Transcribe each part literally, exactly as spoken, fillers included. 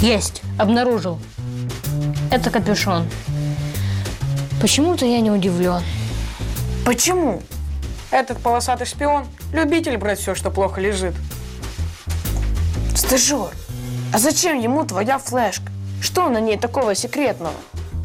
Есть, обнаружил. Это капюшон. Почему-то я не удивлен. Почему? Этот полосатый шпион – любитель брать все, что плохо лежит. Стажер, а зачем ему твоя флешка? Что на ней такого секретного?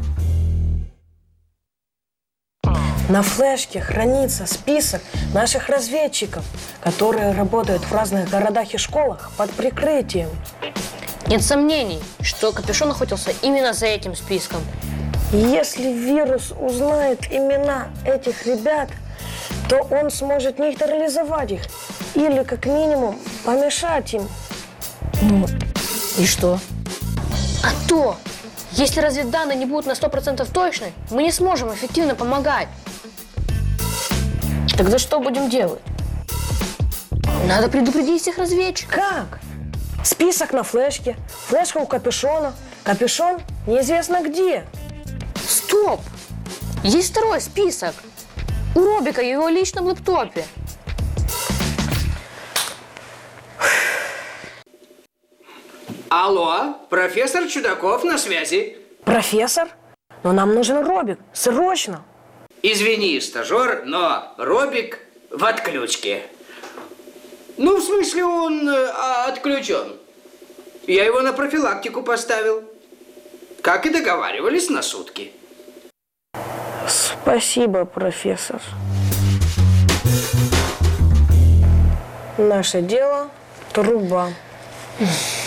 На флешке хранится список наших разведчиков, которые работают в разных городах и школах под прикрытием. Нет сомнений, что капюшон охотился именно за этим списком. И если вирус узнает имена этих ребят, то он сможет нейтрализовать их или, как минимум, помешать им. Ну, и что? А то, если разведданные не будут на сто процентов точны, мы не сможем эффективно помогать. Тогда что будем делать? Надо предупредить всех разведчиков. Как? Список на флешке, флешка у капюшона, капюшон неизвестно где. Стоп! Есть второй список. У Робика в его личном лэптопе. Алло, профессор Чудаков на связи. Профессор? Но нам нужен Робик, срочно. Извини, стажер, но Робик в отключке. Ну, в смысле, он э, отключен. Я его на профилактику поставил. Как и договаривались, на сутки. Спасибо, профессор. Наше дело – труба.